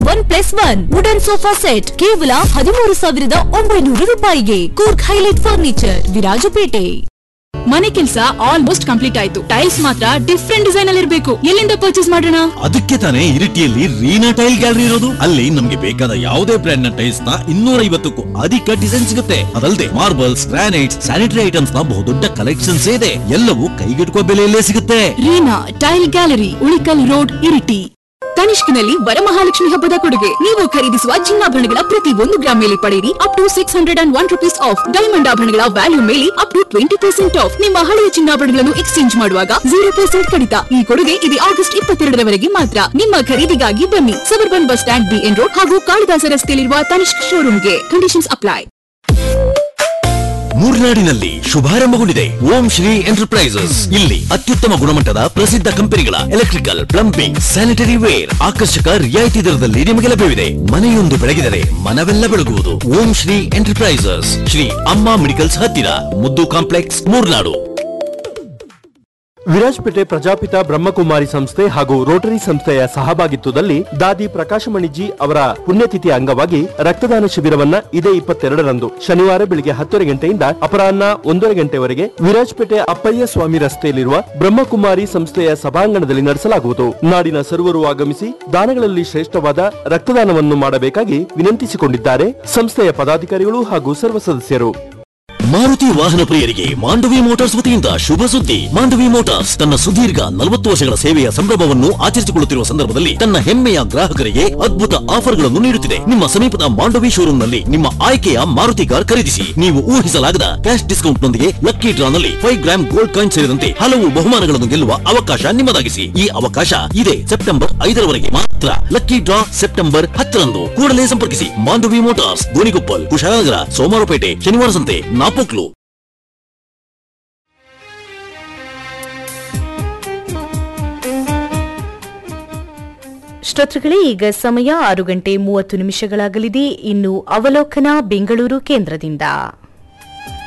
1+1 wooden sofa set ಕೇವಲ 13,900 ರೂಪಾಯಿಗೆ. Coorg highlight furniture, Virajpet. ಮನೆ ಕೆಲಸ ಆಲ್ಮೋಸ್ಟ್ ಕಂಪ್ಲೀಟ್ ಆಯ್ತು. ಟೈಲ್ಸ್ ಮಾತ್ರ ಡಿಫ್ರೆಂಟ್ ಡಿಸೈನ್ ಅಲ್ಲಿ ಇರಬೇಕು. ಎಲ್ಲಿಂದ ಪರ್ಚೇಸ್ ಮಾಡೋಣ? ಅದಕ್ಕೆ ತಾನೇ ಇರಿಟಿಯಲ್ಲಿ ರೀನಾ ಟೈಲ್ ಗ್ಯಾಲರಿ ಇರೋದು. ಅಲ್ಲಿ ನಮ್ಗೆ ಬೇಕಾದ ಯಾವುದೇ ಬ್ರ್ಯಾಂಡ್ ನ ಟೈಲ್ಸ್ ನ 250ಕ್ಕೂ ಅಧಿಕ ಡಿಸೈನ್ ಸಿಗುತ್ತೆ. ಅದಲ್ಲದೆ ಮಾರ್ಬಲ್ಸ್, ಗ್ರಾನೈಟ್ಸ್, ಸ್ಯಾನಿಟರಿ ಐಟಮ್ಸ್ ನ ಬಹುದೊಡ್ಡ ಕಲೆಕ್ಷನ್ಸ್ ಇದೆ. ಎಲ್ಲವೂ ಕೈಗೆಟುಕುವ ಬೆಲೆಯಲ್ಲೇ ಸಿಗುತ್ತೆ. Reena tail gallery, Ulikkal road, Iritty. ತನಿಷ್ಕ್ನಲ್ಲಿ Varamahalakshmi ಹಬ್ಬದ ಕೊಡುಗೆ. ನೀವು ಖರೀದಿಸುವ ಚಿನ್ನಾಭರಣಗಳ ಪ್ರತಿ 1 ಗ್ರಾಮ್ ಮೇಲೆ ಪಡೆಯಿರಿ up to 601 rupees of. Diamond ಆಭರಣಗಳ ವ್ಯಾಲ್ಯೂ ಮೇಲೆ ಅಪ್ ಟು 20% ಆಫ್. ನಿಮ್ಮ ಹಳೆಯ ಚಿನ್ನಾಭರಣಗಳನ್ನು ಎಕ್ಸ್ಚೇಂಜ್ ಮಾಡುವಾಗ 0% ಕಡಿತ. ಈ ಕೊಡುಗೆ ಇದು ಆಗಸ್ಟ್ 22ರವರೆಗೆ ಮಾತ್ರ. ನಿಮ್ಮ ಖರೀದಿಗಾಗಿ ಬನ್ನಿ suburban bus stand, B N road ಹಾಗೂ ಕಾಳಿದಾಸ ರಸ್ತೆಯಲ್ಲಿರುವ ತನಿಷ್ಕ್ ಶೋರೂಮ್ಗೆ. Conditions apply. ಮೂರ್ನಾಡಿನಲ್ಲಿ ಶುಭಾರಂಭಗೊಂಡಿದೆ ಓಂ ಶ್ರೀ ಎಂಟರ್ಪ್ರೈಸಸ್. ಇಲ್ಲಿ ಅತ್ಯುತ್ತಮ ಗುಣಮಟ್ಟದ ಪ್ರಸಿದ್ಧ ಕಂಪನಿಗಳ ಎಲೆಕ್ಟ್ರಿಕಲ್, ಪ್ಲಂಬಿಂಗ್, ಸ್ಯಾನಿಟರಿ ವೇರ್ ಆಕರ್ಷಕ ರಿಯಾಯಿತಿ ದರದಲ್ಲಿ ನಿಮಗೆ ಲಭ್ಯವಿದೆ. ಮನೆಯೊಂದು ಬೆಳಗಿದರೆ ಮನವೆಲ್ಲ ಬೆಳಗುವುದು. ಓಂ ಶ್ರೀ ಎಂಟರ್ಪ್ರೈಸಸ್, ಶ್ರೀ ಅಮ್ಮ ಮೆಡಿಕಲ್ಸ್ ಹತ್ತಿರ, ಮುದ್ದು ಕಾಂಪ್ಲೆಕ್ಸ್, ಮೂರ್ನಾಡು. ವಿರಾಜಪೇಟೆ ಪ್ರಜಾಪಿತ ಬ್ರಹ್ಮಕುಮಾರಿ ಸಂಸ್ಥೆ ಹಾಗೂ ರೋಟರಿ ಸಂಸ್ಥೆಯ ಸಹಭಾಗಿತ್ವದಲ್ಲಿ ದಾದಿ ಪ್ರಕಾಶಮಣಿಜಿ ಅವರ ಪುಣ್ಯತಿಥಿ ಅಂಗವಾಗಿ ರಕ್ತದಾನ ಶಿಬಿರವನ್ನ ಇದೇ 22ರಂದು ಶನಿವಾರ ಬೆಳಿಗ್ಗೆ 10 ಗಂಟೆಯಿಂದ ಅಪರಾಹ್ನ 1 ಗಂಟೆವರೆಗೆ ವಿರಾಜಪೇಟೆ ಅಪ್ಪಯ್ಯ ಸ್ವಾಮಿ ರಸ್ತೆಯಲ್ಲಿರುವ ಬ್ರಹ್ಮಕುಮಾರಿ ಸಂಸ್ಥೆಯ ಸಭಾಂಗಣದಲ್ಲಿ ನಡೆಸಲಾಗುವುದು. ನಾಡಿನ ಸರ್ವರು ಆಗಮಿಸಿ ದಾನಗಳಲ್ಲಿ ಶ್ರೇಷ್ಠವಾದ ರಕ್ತದಾನವನ್ನು ಮಾಡಬೇಕಾಗಿ ವಿನಂತಿಸಿಕೊಂಡಿದ್ದಾರೆ ಸಂಸ್ಥೆಯ ಪದಾಧಿಕಾರಿಗಳು ಹಾಗೂ ಸರ್ವ ಸದಸ್ಯರು. ಮಾರುತಿ ವಾಹನ ಪ್ರಿಯರಿಗೆ ಮಾಂಡವಿ ಮೋಟಾರ್ಸ್ ವತಿಯಿಂದ ಶುಭ ಸುದ್ದಿ. ಮಾಂಡವಿ ಮೋಟಾರ್ಸ್ ತನ್ನ ಸುದೀರ್ಘ 40 ವರ್ಷಗಳ ಸೇವೆಯ ಸಂಭ್ರಮವನ್ನು ಆಚರಿಸಿಕೊಳ್ಳುತ್ತಿರುವ ಸಂದರ್ಭದಲ್ಲಿ ತನ್ನ ಹೆಮ್ಮೆಯ ಗ್ರಾಹಕರಿಗೆ ಅದ್ಭುತ ಆಫರ್ಗಳನ್ನು ನೀಡುತ್ತಿದೆ. ನಿಮ್ಮ ಸಮೀಪದ ಮಾಂಡವಿ ಶೋರೂಮ್ನಲ್ಲಿ ನಿಮ್ಮ ಆಯ್ಕೆಯ ಮಾರುತಿ ಕಾರ್ ಖರೀದಿಸಿ. ನೀವು ಊಹಿಸಲಾಗದ ಕ್ಯಾಶ್ ಡಿಸ್ಕೌಂಟ್ ನೊಂದಿಗೆ ಲಕ್ಕಿ ಡ್ರಾ ನಲ್ಲಿ 5 ಗ್ರಾಮ್ ಗೋಲ್ಡ್ ಕಾಯಿನ್ ಸೇರಿದಂತೆ ಹಲವು ಬಹುಮಾನಗಳನ್ನು ಗೆಲ್ಲುವ ಅವಕಾಶ ನಿಮ್ಮದಾಗಿಸಿ. ಈ ಅವಕಾಶ ಇದೆ ಸೆಪ್ಟೆಂಬರ್ 5ರವರೆಗೆ ಮಾತ್ರ. Lucky draw September 10ರಂದು. ಕೂಡಲೇ ಸಂಪರ್ಕಿಸಿ ಮಾಂಡವಿ ಮೋಟಾರ್ಸ್, ಗೋಣಿಕೊಪ್ಪಲ್, ಕುಶಾಲನಗರ, ಸೋಮವಾರಪೇಟೆ, ಶನಿವಾರ ಸಂತೆ, ನಾಪೋಕ್ಲು. ಶ್ರೋತೃಗಳೇ, ಈಗ ಸಮಯ 6 ಗಂಟೆ 30 ನಿಮಿಷಗಳಾಗಲಿದೆ. ಇನ್ನು ಅವಲೋಕನ ಬೆಂಗಳೂರು ಕೇಂದ್ರದಿಂದ.